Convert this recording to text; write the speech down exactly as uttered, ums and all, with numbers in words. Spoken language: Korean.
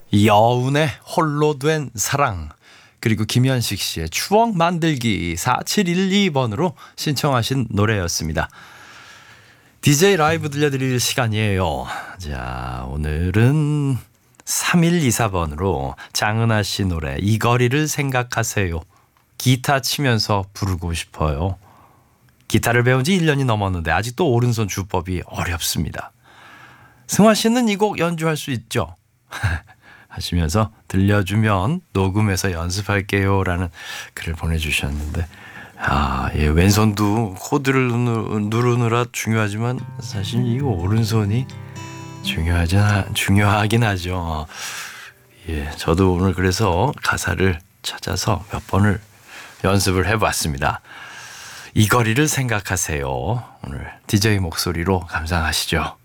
여운의 홀로 된 사랑, 그리고 김현식 씨의 추억 만들기 사칠일이 번으로 신청하신 노래였습니다. 디제이 라이브 들려드릴 시간이에요. 자, 오늘은 삼일이사 번으로 장은하 씨 노래 이 거리를 생각하세요. 기타 치면서 부르고 싶어요. 기타를 배운 지 일 년이 넘었는데 아직도 오른손 주법이 어렵습니다. 승화 씨는 이 곡 연주할 수 있죠? 하시면서 들려주면 녹음해서 연습할게요 라는 글을 보내주셨는데, 아, 예, 왼손도 코드를 누르느라 중요하지만 사실 이 오른손이 중요하진, 중요하긴 하죠. 예, 저도 오늘 그래서 가사를 찾아서 몇 번을 연습을 해봤습니다. 이 거리를 생각하세요. 오늘 디제이 목소리로 감상하시죠.